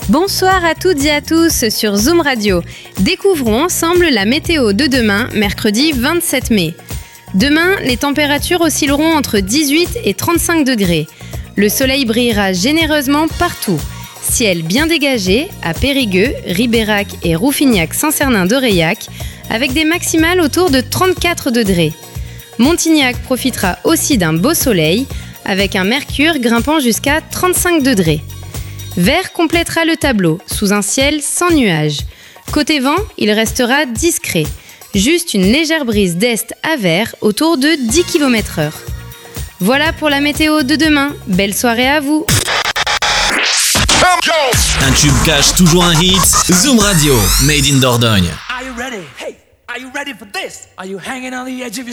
Bonsoir à toutes et à tous sur Zoom Radio. Découvrons ensemble la météo de demain, mercredi 27 mai. Demain, les températures oscilleront entre 18 et 35 degrés. Le soleil brillera généreusement partout. Ciel bien dégagé à Périgueux, Ribérac et Rouffignac-Saint-Cernin-d'Oreilhac, avec des maximales autour de 34 degrés. Montignac profitera aussi d'un beau soleil, avec un mercure grimpant jusqu'à 35 degrés. Vert complétera le tableau, sous un ciel sans nuages. Côté vent, il restera discret. Juste une légère brise d'est à vert autour de 10 km/h. Voilà pour la météo de demain. Belle soirée à vous. Un tube cache toujours un hit. Zoom Radio, made in Dordogne. Are you ready? Hey, are you ready for this? Are you hanging on the edge of your